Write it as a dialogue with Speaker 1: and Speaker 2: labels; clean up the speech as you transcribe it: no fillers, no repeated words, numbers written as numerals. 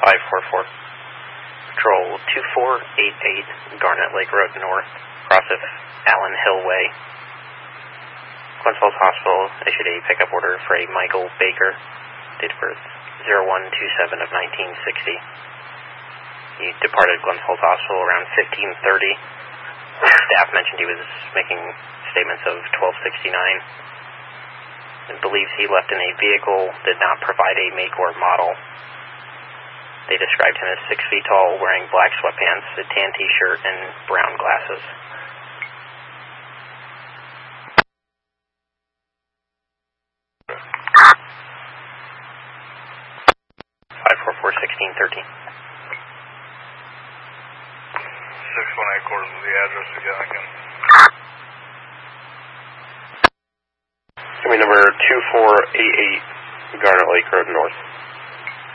Speaker 1: 544. Patrol 2488 Garnet Lake Road North, cross of Allen Hill Way. Glens Falls Hospital issued a pickup order for a Michael Baker, date of birth 0127 of 1960. He departed Glens Falls Hospital around 15:30. Staff mentioned he was making statements of 1269 and believes he left in a vehicle, did not provide a make or model. They described him as 6 feet tall, wearing black sweatpants, a tan t-shirt, and brown glasses. (544) 1613.
Speaker 2: 618 quarters of the address again.
Speaker 1: Give me number 2488 Garnet Lake Road North.